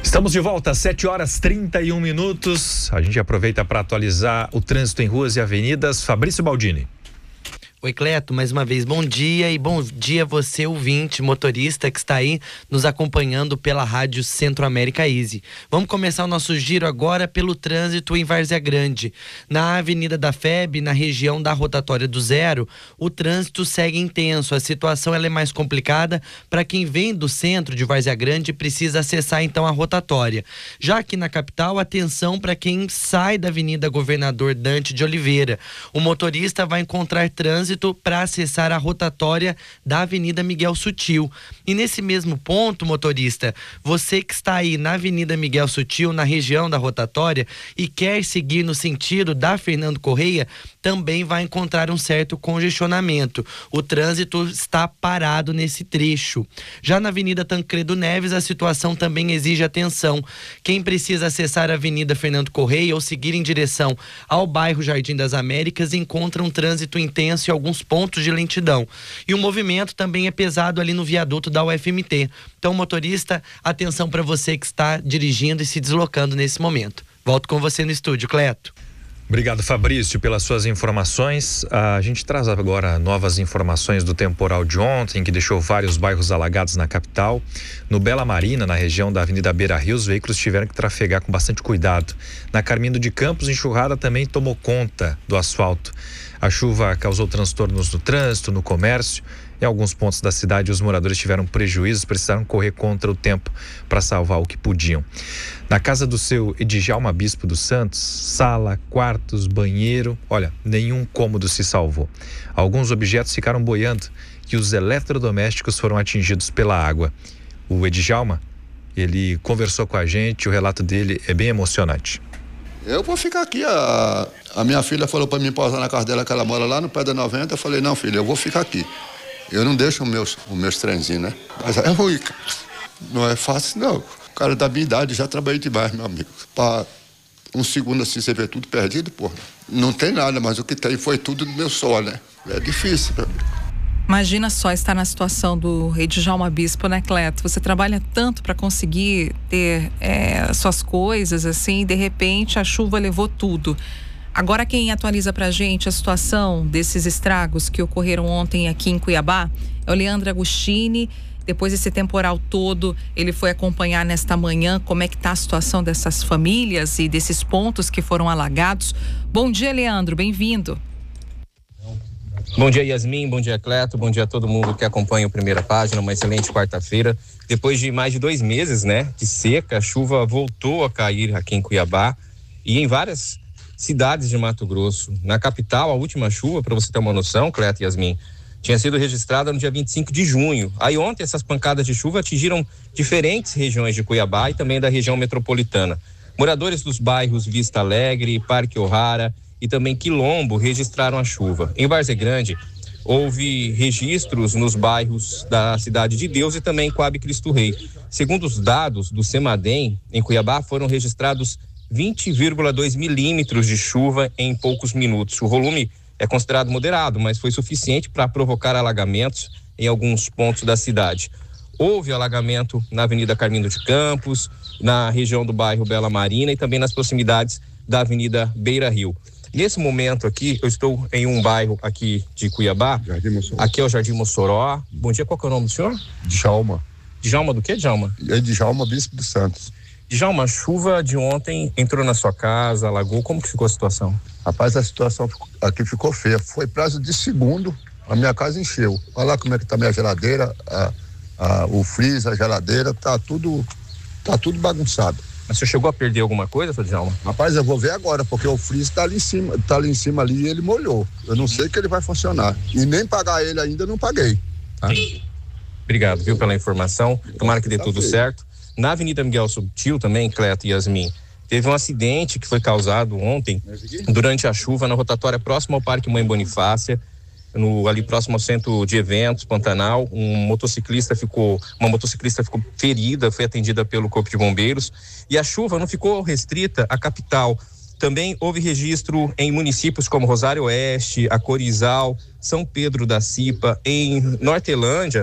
Estamos de volta às 7h31. A gente aproveita para atualizar o trânsito em ruas e avenidas. Fabrício Baldini. Oi, Cleto, mais uma vez bom dia e bom dia você, ouvinte, motorista que está aí nos acompanhando pela rádio Centro-América Easy. Vamos começar o nosso giro agora pelo trânsito em Várzea Grande. Na Avenida da FEB, na região da Rotatória do Zero, o trânsito segue intenso. A situação ela é mais complicada para quem vem do centro de Várzea Grande e precisa acessar então a rotatória. Já aqui na capital, atenção para quem sai da Avenida Governador Dante de Oliveira. O motorista vai encontrar trânsito para acessar a rotatória da Avenida Miguel Sutil. E nesse mesmo ponto, motorista, você que está aí na Avenida Miguel Sutil, na região da rotatória, e quer seguir no sentido da Fernando Correia, também vai encontrar um certo congestionamento. O trânsito está parado nesse trecho. Já na Avenida Tancredo Neves, a situação também exige atenção. Quem precisa acessar a Avenida Fernando Correia ou seguir em direção ao bairro Jardim das Américas encontra um trânsito intenso e alguns pontos de lentidão. E o movimento também é pesado ali no viaduto da UFMT. Então, motorista, atenção para você que está dirigindo e se deslocando nesse momento. Volto com você no estúdio, Cleto. Obrigado, Fabrício, pelas suas informações. A gente traz agora novas informações do temporal de ontem, que deixou vários bairros alagados na capital. No Bela Marina, na região da Avenida Beira Rio, os veículos tiveram que trafegar com bastante cuidado. Na Carmindo de Campos, enxurrada também tomou conta do asfalto. A chuva causou transtornos no trânsito, no comércio. Em alguns pontos da cidade, os moradores tiveram prejuízos, precisaram correr contra o tempo para salvar o que podiam. Na casa do seu Edjalma Bispo dos Santos, sala, quartos, banheiro, olha, nenhum cômodo se salvou. Alguns objetos ficaram boiando e os eletrodomésticos foram atingidos pela água. O Edjalma, ele conversou com a gente, o relato dele é bem emocionante. Eu vou ficar aqui, a minha filha falou para mim pausar na casa dela, que ela mora lá no pé da 90, eu falei, não, filha, eu vou ficar aqui. Eu não deixo os meus trenzinhos, né? Mas é ruim, cara. Não é fácil, não. O cara da minha idade já trabalhei demais, meu amigo. Para um segundo assim, você vê tudo perdido, porra. Não tem nada, mas o que tem foi tudo do meu sol, né? É difícil, meu amigo. Imagina só estar na situação do Edjalma Bispo, né, Cleto? Você trabalha tanto para conseguir ter suas coisas, assim, e de repente a chuva levou tudo. Agora quem atualiza pra gente a situação desses estragos que ocorreram ontem aqui em Cuiabá é o Leandro Agostini. Depois desse temporal todo, ele foi acompanhar nesta manhã como é que tá a situação dessas famílias e desses pontos que foram alagados. Bom dia, Leandro, bem-vindo. Bom dia, Yasmin, bom dia, Cleto, bom dia a todo mundo que acompanha o Primeira Página, uma excelente quarta-feira. Depois de mais de 2 meses, né, de seca, a chuva voltou a cair aqui em Cuiabá e em várias cidades de Mato Grosso. Na capital, a última chuva, para você ter uma noção, Cleto e Yasmin, tinha sido registrada no dia 25 de junho. Aí ontem essas pancadas de chuva atingiram diferentes regiões de Cuiabá e também da região metropolitana. Moradores dos bairros Vista Alegre, Parque O'Hara e também Quilombo registraram a chuva. Em Várzea Grande, houve registros nos bairros da Cidade de Deus e também Coab Cristo Rei. Segundo os dados do CEMADEM, em Cuiabá foram registrados 20,2 milímetros de chuva em poucos minutos. O volume é considerado moderado, mas foi suficiente para provocar alagamentos em alguns pontos da cidade. Houve alagamento na Avenida Carmindo de Campos, na região do bairro Bela Marina e também nas proximidades da Avenida Beira Rio. Nesse momento aqui, eu estou em um bairro aqui de Cuiabá. Aqui é o Jardim Mossoró. Bom dia, qual que é o nome do senhor? Djalma. Djalma do quê, Djalma? É Djalma Bispo dos Santos. Djalma, a chuva de ontem entrou na sua casa, alagou, como que ficou a situação? Rapaz, a situação aqui ficou feia. Foi prazo de segundo, a minha casa encheu. Olha lá como é que tá a minha geladeira, o freezer, a geladeira, tá tudo bagunçado. Mas você chegou a perder alguma coisa, seu Djalma? Rapaz, eu vou ver agora, porque o freezer tá ali em cima ali e ele molhou. Eu não sei que ele vai funcionar. E nem pagar ele ainda não paguei. Tá? Obrigado, viu, pela informação. Tomara que dê tudo certo. Na Avenida Miguel Sutil também, Cleto e Yasmin, teve um acidente que foi causado ontem, durante a chuva, na rotatória próxima ao Parque Mãe Bonifácia, ali próximo ao centro de eventos, Pantanal. Uma motociclista ficou ferida, foi atendida pelo Corpo de Bombeiros. E a chuva não ficou restrita à capital. Também houve registro em municípios como Rosário Oeste, Acorizal, São Pedro da Cipa, em Nortelândia.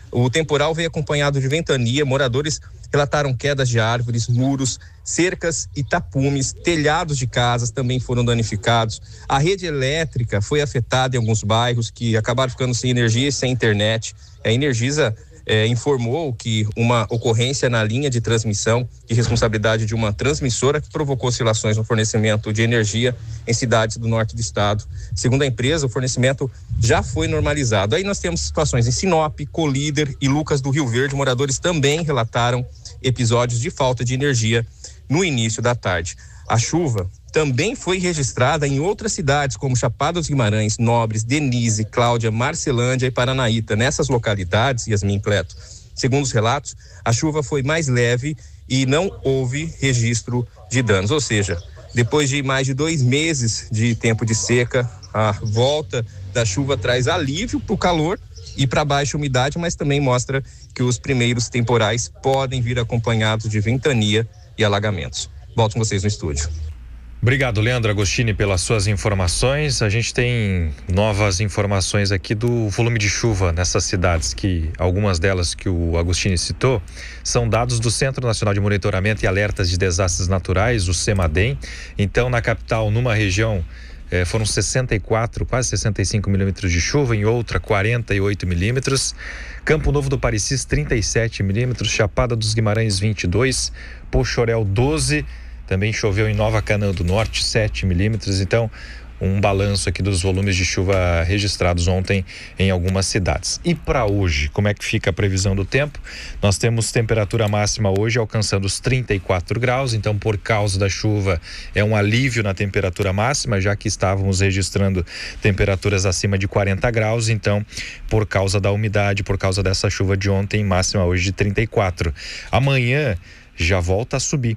O temporal veio acompanhado de ventania, moradores relataram quedas de árvores, muros, cercas e tapumes, telhados de casas também foram danificados. A rede elétrica foi afetada em alguns bairros que acabaram ficando sem energia e sem internet. A Energisa informou que uma ocorrência na linha de transmissão de responsabilidade de uma transmissora que provocou oscilações no fornecimento de energia em cidades do norte do estado. Segundo a empresa, o fornecimento já foi normalizado. Aí nós temos situações em Sinop, Colíder e Lucas do Rio Verde. Moradores também relataram episódios de falta de energia no início da tarde. A chuva também foi registrada em outras cidades, como Chapada dos Guimarães, Nobres, Denise, Cláudia, Marcelândia e Paranaíta. Nessas localidades, Yasmin, Cleto, segundo os relatos, a chuva foi mais leve e não houve registro de danos. Ou seja, depois de mais de 2 meses de tempo de seca, a volta da chuva traz alívio para o calor e para a baixa umidade, mas também mostra que os primeiros temporais podem vir acompanhados de ventania e alagamentos. Volto com vocês no estúdio. Obrigado, Leandro Agostini, pelas suas informações. A gente tem novas informações aqui do volume de chuva nessas cidades, que algumas delas que o Agostini citou são dados do Centro Nacional de Monitoramento e Alertas de Desastres Naturais, o CEMADEM. Então, na capital, numa região, foram 64, quase 65 milímetros de chuva, em outra 48 milímetros. Campo Novo do Parecis, 37 milímetros, Chapada dos Guimarães, 22, Poxorel, 12. Também choveu em Nova Canaã do Norte, 7 milímetros. Então, um balanço aqui dos volumes de chuva registrados ontem em algumas cidades. E para hoje, como é que fica a previsão do tempo? Nós temos temperatura máxima hoje alcançando os 34 graus. Então, por causa da chuva, é um alívio na temperatura máxima, já que estávamos registrando temperaturas acima de 40 graus. Então, por causa da umidade, por causa dessa chuva de ontem, máxima hoje de 34. Amanhã já volta a subir,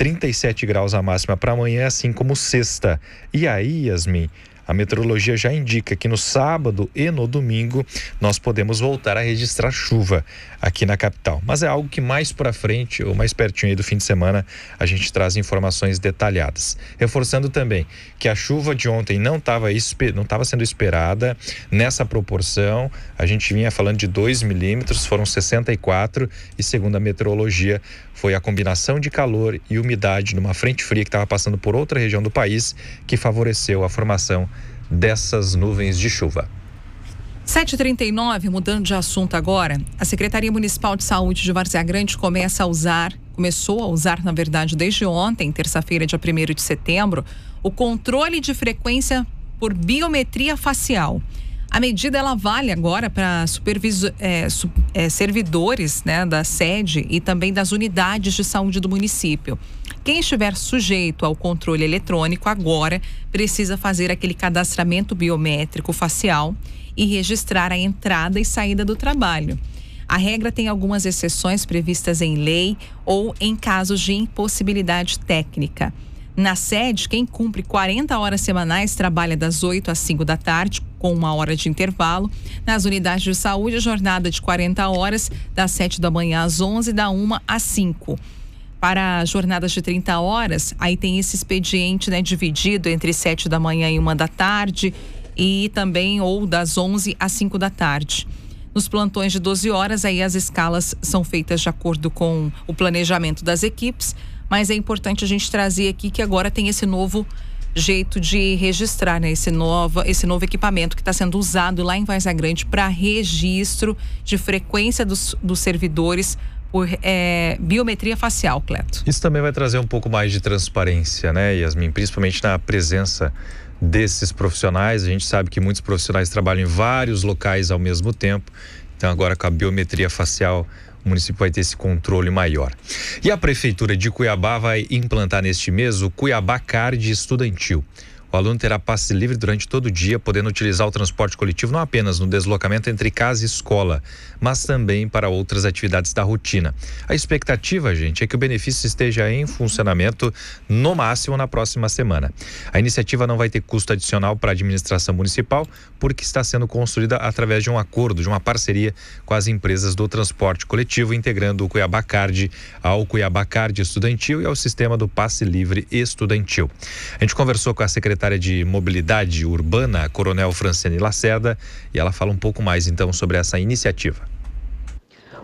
37 graus a máxima para amanhã, assim como sexta. E aí, Yasmin, a meteorologia já indica que no sábado e no domingo nós podemos voltar a registrar chuva aqui na capital. Mas é algo que mais para frente, ou mais pertinho aí do fim de semana, a gente traz informações detalhadas. Reforçando também que a chuva de ontem não estava sendo esperada nessa proporção. A gente vinha falando de 2 milímetros, foram 64, e segundo a meteorologia, foi a combinação de calor e umidade numa frente fria que estava passando por outra região do país que favoreceu a formação dessas nuvens de chuva. 7h39, mudando de assunto agora, a Secretaria Municipal de Saúde de Várzea Grande começou a usar, na verdade, desde ontem, terça-feira, dia 1º de setembro, o controle de frequência por biometria facial. A medida ela vale agora para servidores, né, da sede e também das unidades de saúde do município. Quem estiver sujeito ao controle eletrônico agora precisa fazer aquele cadastramento biométrico facial e registrar a entrada e saída do trabalho. A regra tem algumas exceções previstas em lei ou em casos de impossibilidade técnica. Na sede, quem cumpre 40 horas semanais trabalha das 8 às 5 da tarde, com 1 hora de intervalo. Nas unidades de saúde, a jornada de 40 horas, das 7 da manhã às 11, da 1 às 5. Para jornadas de 30 horas, aí tem esse expediente, né, dividido entre 7 da manhã e 1 da tarde, e também ou das 11 às 5 da tarde. Nos plantões de 12 horas, aí as escalas são feitas de acordo com o planejamento das equipes, mas é importante a gente trazer aqui que agora tem esse novo jeito de registrar, né? Esse novo equipamento que está sendo usado lá em Várzea Grande para registro de frequência dos servidores por biometria facial, Cleto. Isso também vai trazer um pouco mais de transparência, né, Yasmin? Principalmente na presença desses profissionais. A gente sabe que muitos profissionais trabalham em vários locais ao mesmo tempo. Então agora com a biometria facial, o município vai ter esse controle maior. E a Prefeitura de Cuiabá vai implantar neste mês o Cuiabá Card estudantil. O aluno terá passe livre durante todo o dia, podendo utilizar o transporte coletivo não apenas no deslocamento entre casa e escola, mas também para outras atividades da rotina. A expectativa, gente, é que o benefício esteja em funcionamento no máximo na próxima semana. A iniciativa não vai ter custo adicional para a administração municipal, porque está sendo construída através de um acordo, de uma parceria com as empresas do transporte coletivo, integrando o Cuiabá Card ao Cuiabá Card estudantil e ao sistema do passe livre estudantil. A gente conversou com a secretária de Mobilidade Urbana, Coronel Franciane Lacerda, e ela fala um pouco mais então sobre essa iniciativa.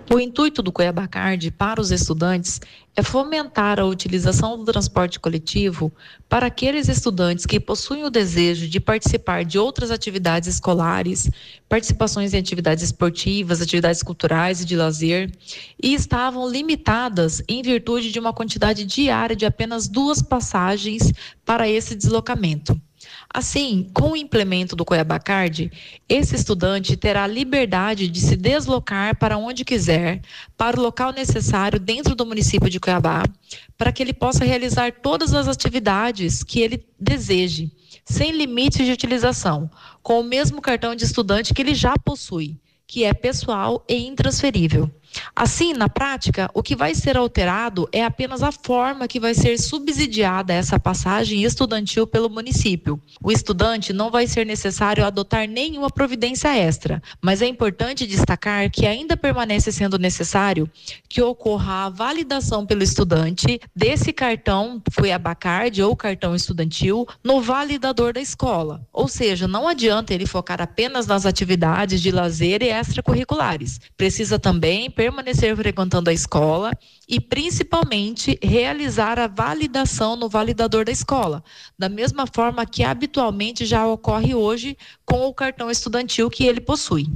O intuito do Cuiabá Card para os estudantes é fomentar a utilização do transporte coletivo para aqueles estudantes que possuem o desejo de participar de outras atividades escolares, participações em atividades esportivas, atividades culturais e de lazer, e estavam limitadas em virtude de uma quantidade diária de apenas 2 passagens para esse deslocamento. Assim, com o implemento do Cuiabá Card, esse estudante terá a liberdade de se deslocar para onde quiser, para o local necessário dentro do município de Cuiabá, para que ele possa realizar todas as atividades que ele deseje, sem limites de utilização, com o mesmo cartão de estudante que ele já possui, que é pessoal e intransferível. Assim, na prática, o que vai ser alterado é apenas a forma que vai ser subsidiada essa passagem estudantil pelo município. O estudante não vai ser necessário adotar nenhuma providência extra, mas é importante destacar que ainda permanece sendo necessário que ocorra a validação pelo estudante desse cartão Cuiabá Card ou cartão estudantil no validador da escola. Ou seja, não adianta ele focar apenas nas atividades de lazer e extracurriculares. Precisa também permanecer frequentando a escola e, principalmente, realizar a validação no validador da escola, da mesma forma que habitualmente já ocorre hoje com o cartão estudantil que ele possui.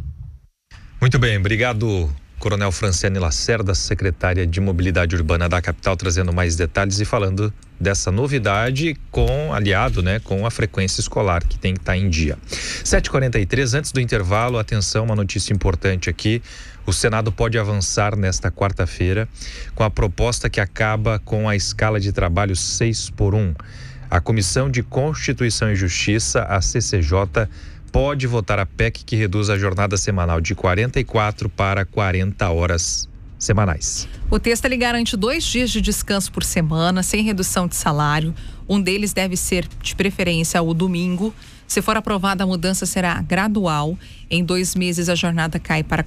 Muito bem, obrigado, Coronel Franciane Lacerda, secretária de Mobilidade Urbana da capital, trazendo mais detalhes e falando dessa novidade aliado, né, com a frequência escolar que tem que estar em dia. 7h43, antes do intervalo, atenção, uma notícia importante aqui. O Senado pode avançar nesta quarta-feira com a proposta que acaba com a escala de trabalho 6x1. A Comissão de Constituição e Justiça, a CCJ, pode votar a PEC que reduz a jornada semanal de 44 para 40 horas semanais. O texto ele garante 2 dias de descanso por semana, sem redução de salário. Um deles deve ser, de preferência, o domingo. Se for aprovada, a mudança será gradual. Em 2 meses, a jornada cai para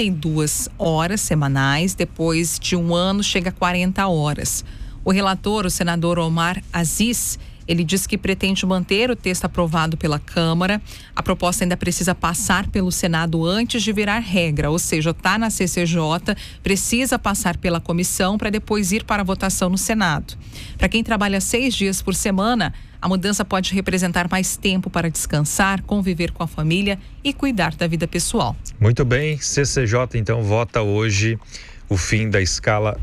42 horas semanais. Depois de 1 ano, chega a 40 horas. O relator, o senador Omar Aziz, ele diz que pretende manter o texto aprovado pela Câmara. A proposta ainda precisa passar pelo Senado antes de virar regra, ou seja, está na CCJ, precisa passar pela comissão para depois ir para a votação no Senado. Para quem trabalha 6 dias por semana, a mudança pode representar mais tempo para descansar, conviver com a família e cuidar da vida pessoal. Muito bem, CCJ então vota hoje o fim da escala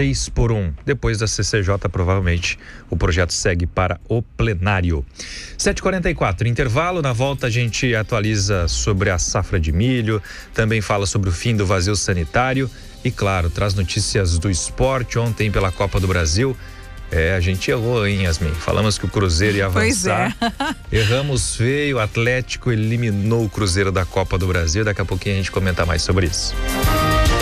6x1. Depois da CCJ, provavelmente, o projeto segue para o plenário. 7h44, intervalo. Na volta a gente atualiza sobre a safra de milho, também fala sobre o fim do vazio sanitário e, claro, traz notícias do esporte. Ontem, pela Copa do Brasil, a gente errou, hein, Yasmin? Falamos que o Cruzeiro ia avançar. Pois é. Erramos feio, o Atlético eliminou o Cruzeiro da Copa do Brasil. Daqui a pouquinho a gente comenta mais sobre isso.